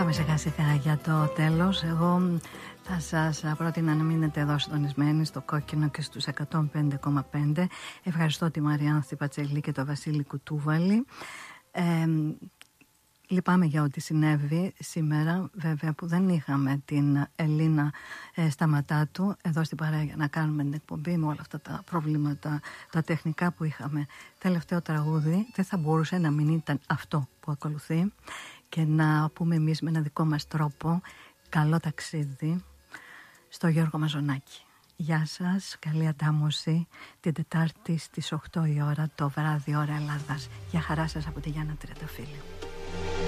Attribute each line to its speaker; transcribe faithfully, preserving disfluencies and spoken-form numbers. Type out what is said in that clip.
Speaker 1: Πάμε σιγά σιγά για το τέλος. Εγώ θα σας πρότεινα να μείνετε εδώ συντονισμένοι στο Κόκκινο και στους εκατόν πέντε κόμμα πέντε. Ευχαριστώ τη Μαριάνθη Πατσελή και το Βασίλη Κουτούβαλη. Ε, Λυπάμαι για ό,τι συνέβη σήμερα, βέβαια, που δεν είχαμε την Ελίνα ε, Σταματάτου εδώ στην παρέα για να κάνουμε την εκπομπή με όλα αυτά τα προβλήματα, τα τεχνικά που είχαμε. Τελευταίο τραγούδι δεν θα μπορούσε να μην ήταν αυτό που ακολουθεί και να πούμε εμείς με ένα δικό μας τρόπο καλό ταξίδι στο Γιώργο Μαζονάκη. Γεια σας, καλή αντάμωση την Τετάρτη στις οκτώ η ώρα το βράδυ ώρα Ελλάδας. Για χαρά σας από τη Γιάννα Τριανταφύλλου.